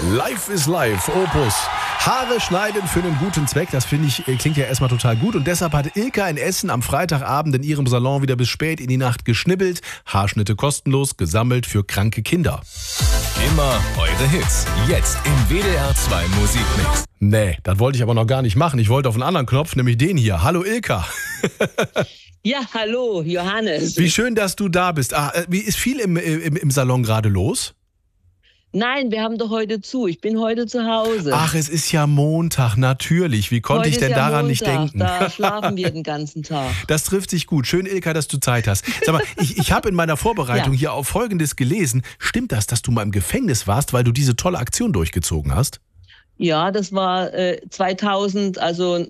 Life is Life, Opus. Haare schneiden für einen guten Zweck, das finde ich, klingt ja erstmal total gut. Und deshalb hat Ilka in Essen am Freitagabend in ihrem Salon wieder bis spät in die Nacht geschnibbelt. Haarschnitte kostenlos, gesammelt für kranke Kinder. Immer eure Hits. Jetzt im WDR 2 Musikmix. Nee, das wollte ich aber noch gar nicht machen. Ich wollte auf einen anderen Knopf, nämlich den hier. Hallo Ilka. Ja, hallo Johannes. Wie schön, dass du da bist. Wie ist viel im Salon gerade los? Nein, wir haben doch heute zu. Ich bin heute zu Hause. Ach, es ist ja Montag, natürlich. Wie konnte heute ich denn ist ja daran Montag, nicht denken? Da schlafen wir den ganzen Tag. Das trifft sich gut. Schön, Ilka, dass du Zeit hast. Sag mal, ich habe in meiner Vorbereitung hier auf Folgendes gelesen. Stimmt das, dass du mal im Gefängnis warst, weil du diese tolle Aktion durchgezogen hast? Ja, das war 2000, also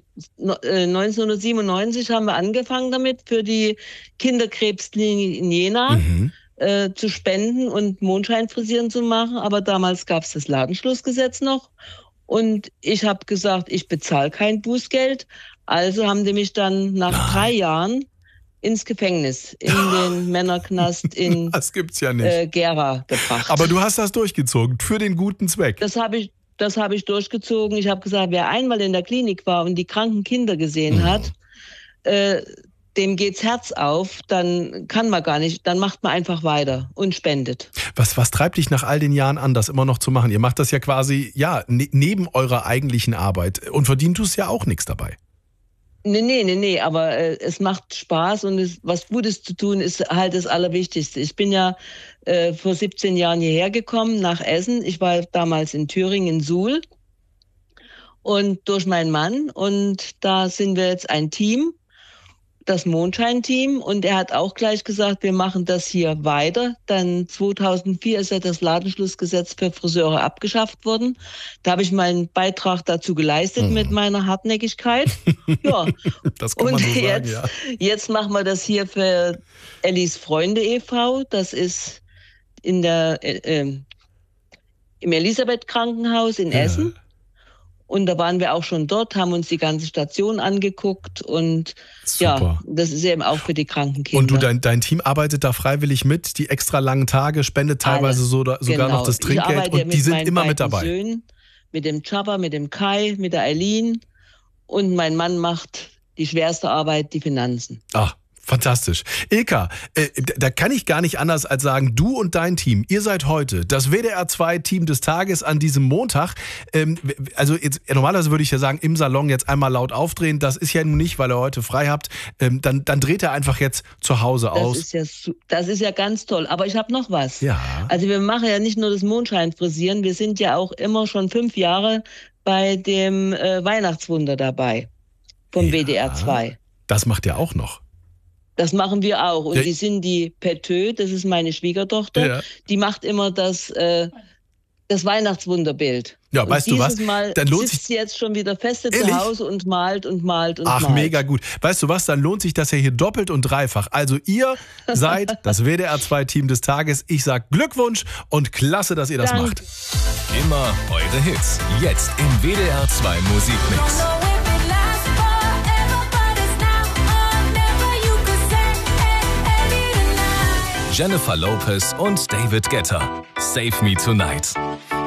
1997 haben wir angefangen damit, für die Kinderkrebsklinik in Jena zu spenden und Mondscheinfrisieren zu machen. Aber damals gab es das Ladenschlussgesetz noch. Und ich habe gesagt, ich bezahle kein Bußgeld. Also haben die mich dann nach 3 Jahren ins Gefängnis, in den Männerknast in Das gibt's ja nicht. Gera gebracht. Aber du hast das durchgezogen, für den guten Zweck. Das habe ich durchgezogen. Ich habe gesagt, wer einmal in der Klinik war und die kranken Kinder gesehen hat, dem geht's Herz auf, dann kann man gar nicht, dann macht man einfach weiter und spendet. Was treibt dich nach all den Jahren an, das immer noch zu machen? Ihr macht das ja quasi, neben eurer eigentlichen Arbeit und verdient tust ja auch nichts dabei. Nee, aber es macht Spaß und was Gutes zu tun ist halt das Allerwichtigste. Ich bin ja vor 17 Jahren hierher gekommen, nach Essen. Ich war damals in Thüringen, in Suhl und durch meinen Mann und da sind wir jetzt ein Team, das Mondschein-Team, und er hat auch gleich gesagt, wir machen das hier weiter. Dann 2004 ist ja das Ladenschlussgesetz für Friseure abgeschafft worden. Da habe ich meinen Beitrag dazu geleistet mit meiner Hartnäckigkeit. Ja. Das kann man so sagen, ja. Jetzt machen wir das hier für Ellis Freunde e.V. Das ist im Elisabeth-Krankenhaus in Essen. Und da waren wir auch schon dort, haben uns die ganze Station angeguckt und super. Das ist eben auch für die kranken Kinder. Und du, dein Team arbeitet da freiwillig mit, die extra langen Tage, spendet teilweise sogar noch das Trinkgeld und die sind immer mit dabei. Söhnen, mit dem Chapa, mit dem Kai, mit der Eileen und mein Mann macht die schwerste Arbeit, die Finanzen. Ach, fantastisch. Ilka, da kann ich gar nicht anders als sagen, du und dein Team, ihr seid heute das WDR 2 Team des Tages an diesem Montag. Also jetzt, normalerweise würde ich ja sagen, im Salon jetzt einmal laut aufdrehen. Das ist ja nun nicht, weil ihr heute frei habt. Dann dreht er einfach jetzt zu Hause aus. Das ist ja ganz toll. Aber ich habe noch was. Ja. Also wir machen ja nicht nur das Mondscheinfrisieren. Wir sind ja auch immer schon 5 Jahre bei dem Weihnachtswunder dabei vom WDR 2. Das macht ihr auch noch. Das machen wir auch. Und die sind die Petö, das ist meine Schwiegertochter, die macht immer das Weihnachtswunderbild. Ja, und weißt du was? Mal dann lohnt sitzt sie jetzt schon wieder feste zu Hause und malt und malt und malt. Ach, mega gut. Weißt du was? Dann lohnt sich das ja hier doppelt und dreifach. Also ihr seid das WDR 2 Team des Tages. Ich sag Glückwunsch und klasse, dass ihr das macht. Immer eure Hits. Jetzt im WDR 2 Musikmix. Jennifer Lopez und David Guetta. Save Me Tonight.